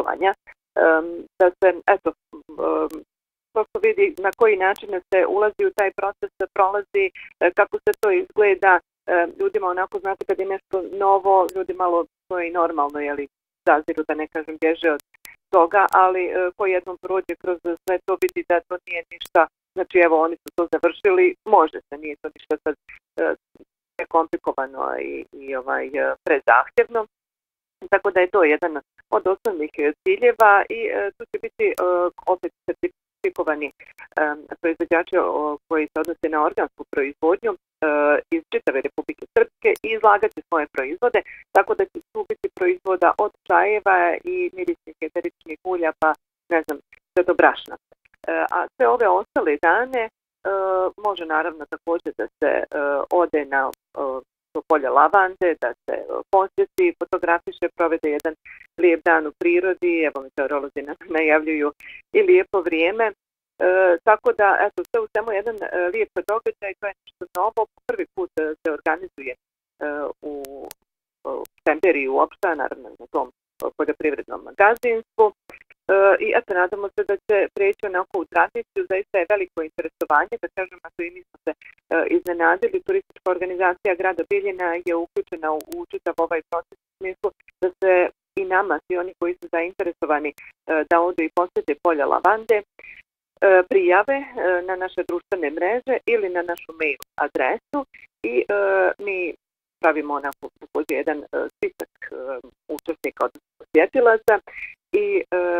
djelovanja, da se, eto, prosto vidi na koji način se ulazi u taj proces, prolazi, kako se to izgleda, ljudima onako, znate, kad je nešto novo, ljudi malo to je i normalno, jeli, zaziru, da ne kažem, bježe od toga, ali ko jednom prođe kroz sve to vidi da to nije ništa, znači evo oni su to završili, može se, nije to ništa sad komplikovano i prezahtjevno. Tako da je to jedan od osnovnih ciljeva i tu će biti opet certifikovani proizvođači koji se odnose na organsku proizvodnju iz čitave Republike Srpske i izlagati svoje proizvode, tako da će tu biti proizvoda od čajeva i mirisnih eteričnih ulja, pa ne znam, sve do brašna. A sve ove ostale dane može naravno također da se ode na polje lavande, da se posjeti, fotografiše, provede jedan lijep dan u prirodi, evo meteorolozi nam najavljuju i lijepo vrijeme. Tako da, eto, sve u svemu jedan lijep događaj, to je nešto novo, prvi put se organizuje u Semperiji uopšte, naravno na tom poljoprivrednom gazdinstvu. I eto, nadamo se da će preći onako u tradiciju, zaista je veliko interesovanje, da kažem, ako i mi smo se iznenadili, turistička organizacija grada Bijeljina je uključena u čitav ovaj proces u smislu da se i nama, svi oni koji su zainteresovani da odu i posjete polja lavande, prijave na naše društvene mreže ili na našu mail adresu i mi pravimo onako jedan spisak učesnika, odnosno posjetilaca i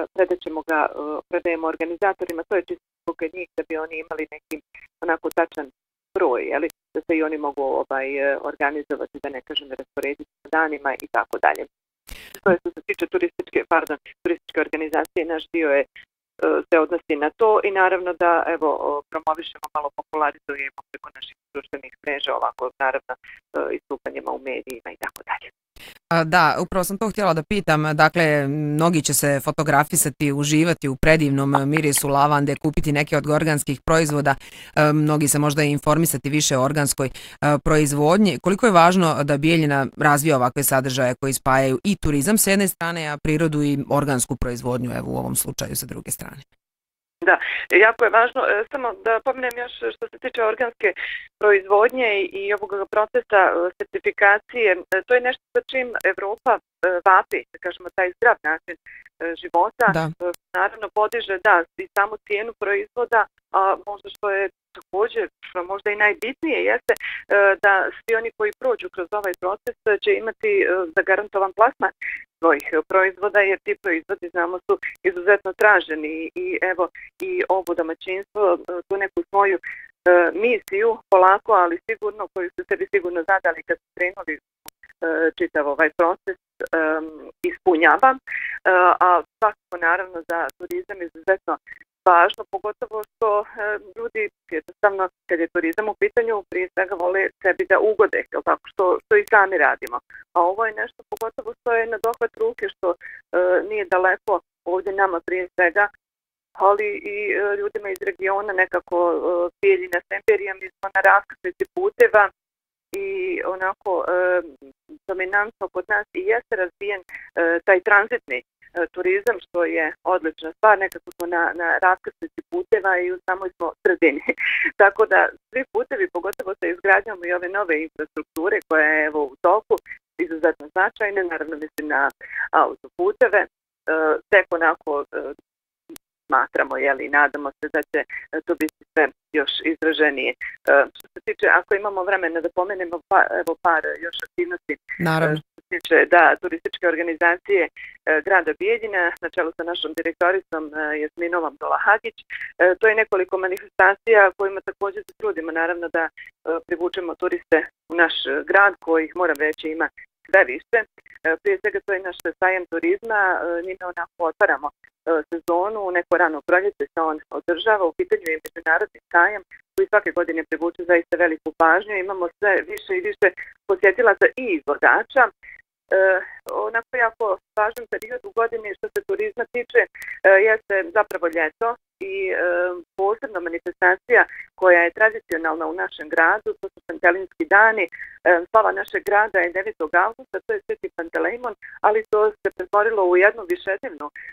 predajemo organizatorima, to je čisto zbog njih da bi oni imali neki onako tačan broj, jeli, da se i oni mogu organizovati, da ne kažem, rasporediti sa danima i tako dalje. To je što se tiče turističke organizacije, naš dio je se odnosi na to i naravno da evo promovišemo, malo popularizujemo preko naših društvenih mreža, ovako naravno istupanjima u medijima i tako dalje. Da, upravo sam to htjela da pitam, dakle, mnogi će se fotografisati, uživati u predivnom mirisu lavande, kupiti neke od organskih proizvoda, mnogi se možda i informisati više o organskoj proizvodnji. Koliko je važno da Bijeljina razvija ovakve sadržaje koji spajaju i turizam s jedne strane, a prirodu i organsku proizvodnju, evo u ovom slučaju sa druge strane? Da, jako je važno. Samo da pomenem još što se tiče organske proizvodnje i ovog procesa certifikacije. To je nešto sa čim Evropa vapi, da kažemo, taj zdrav način života. Da. Naravno podiže i samu cijenu proizvoda, a možda što je također, što možda i najbitnije jeste da svi oni koji prođu kroz ovaj proces će imati zagarantovan plasman svojih proizvoda, jer ti proizvodi, znamo, su izuzetno traženi i evo i ovo domaćinstvo tu neku svoju misiju polako, ali sigurno, koju su sebi sigurno zadali kad su krenuli čitav ovaj proces, ispunjava, a svakako naravno za turizam je izuzetno važno, pogotovo što ljudi jednostavno, kad je turizam u pitanju, prije svega vole sebi da ugode, tako što i sami radimo. A ovo je nešto pogotovo što je na dohvat ruke, što nije daleko ovdje nama prije svega, ali i ljudima iz regiona, nekako Bijeljina, Semperija, mi smo na raskrsnici puteva i onako dominantno kod nas i jeste razvijen taj tranzitni turizam, što je odlična stvar, nekako smo na raskrsnici puteva i u samoj smo sredini. Tako da svi putevi, pogotovo sa izgradnjom i ove nove infrastrukture koja je evo u toku, izuzetno značajne, naravno mislim na autoputeve, tek onako smatramo, jeli, nadamo se da će to biti sve još izraženije. Što se tiče, ako imamo vremena da pomenemo par još aktivnosti. Naravno. Što se tiče turističke organizacije grada Bijeljina na čelu sa našom direktoricom Jasminom Abdulahagić. To je nekoliko manifestacija kojima također se trudimo naravno da privučemo turiste u naš grad, kojih moram reći ima sve više. Prije svega to je naš sajam turizma, njime onako otvaramo sezonu, neko rano proljeće se on održava, u pitanju je međunarodni sajam koji svake godine privuče zaista veliku pažnju, imamo sve više i više posjetilaca i izvođača. Onako jako važan period u godini što se turizma tiče jeste zapravo ljeto i posebna manifestacija koja je tradicionalna u našem gradu, to su Pantelimski dani. Slava našeg grada je 9. augusta, to je Sveti Pantelejmon, ali to se pretvorilo u jednu višednevnu